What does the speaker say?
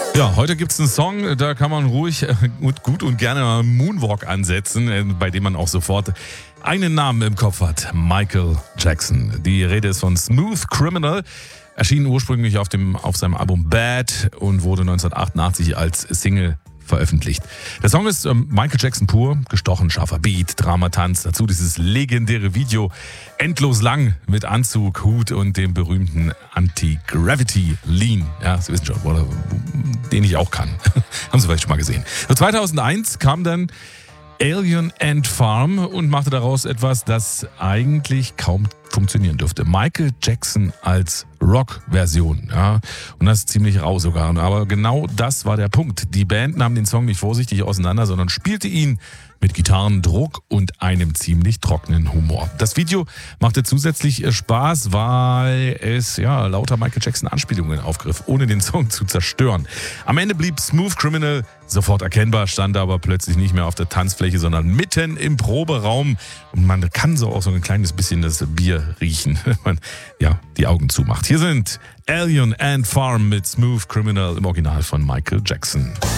Ja, heute gibt es einen Song, da kann man ruhig gut und gerne mal Moonwalk ansetzen, bei dem man auch sofort einen Namen im Kopf hat: Michael Jackson. Die Rede ist von Smooth Criminal, erschien ursprünglich auf seinem Album Bad und wurde 1988 als Single veröffentlicht. Der Song ist Michael Jackson pur, gestochen, scharfer Beat, Drama, Tanz, dazu dieses legendäre Video, endlos lang mit Anzug, Hut und dem berühmten Anti-Gravity Lean. Ja, Sie wissen schon, den ich auch kann. Haben Sie vielleicht schon mal gesehen. 2001 kam dann Alien Ant Farm und machte daraus etwas, das eigentlich kaum funktionieren dürfte. Michael Jackson als Rock-Version, ja, und das ist ziemlich rau sogar. Aber genau das war der Punkt. Die Band nahm den Song nicht vorsichtig auseinander, sondern spielte ihn mit Gitarrendruck und einem ziemlich trockenen Humor. Das Video machte zusätzlich Spaß, weil es lauter Michael Jackson Anspielungen aufgriff, ohne den Song zu zerstören. Am Ende blieb Smooth Criminal sofort erkennbar, stand aber plötzlich nicht mehr auf der Tanzfläche, sondern mitten im Proberaum. Und man kann so auch so ein kleines bisschen das Bier riechen, wenn man die Augen zumacht. Hier sind Alien Ant Farm mit Smooth Criminal im Original von Michael Jackson.